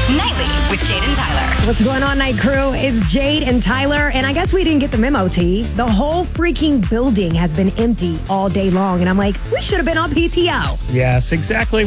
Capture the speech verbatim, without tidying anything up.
Nightly with Jade and Tyler. What's going on, Night Crew? It's Jade and Tyler, and I guess we didn't get the memo, T. The whole freaking building has been empty all day long, and I'm like, we should have been on P T O. Yes, exactly.